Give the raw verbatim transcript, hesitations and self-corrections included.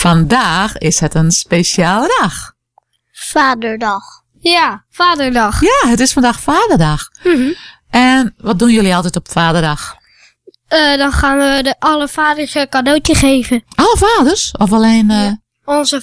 Vandaag is het een speciale dag. Vaderdag. Ja, Vaderdag. Ja, het is vandaag Vaderdag. Mm-hmm. En wat doen jullie altijd op Vaderdag? Uh, dan gaan we de alle vaders een cadeautje geven. Alle vaders? Of alleen... Uh... Ja. Onze